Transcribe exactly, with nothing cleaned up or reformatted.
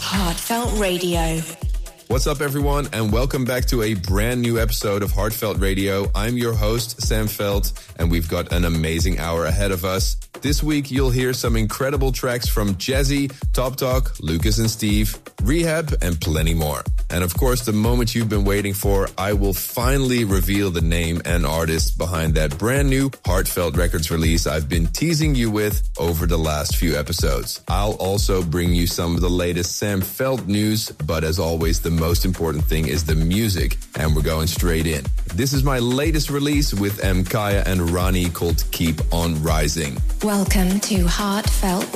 Heartfelt Radio. What's up, everyone, and welcome back to a brand new episode of Heartfelt Radio. I'm your host, Sam Felt, and we've got an amazing hour ahead of us. This week, you'll hear some incredible tracks from Jazzy, Top Talk, Lucas and Steve, Rehab, and plenty more. And of course, the moment you've been waiting for, I will finally reveal the name and artist behind that brand new Heartfelt Records release I've been teasing you with over the last few episodes. I'll also bring you some of the latest Sam Felt news, but as always, the most important thing is the music, and we're going straight in. This is my latest release with M. Kaya and Rani called Keep On Rising. Welcome to Heartfelt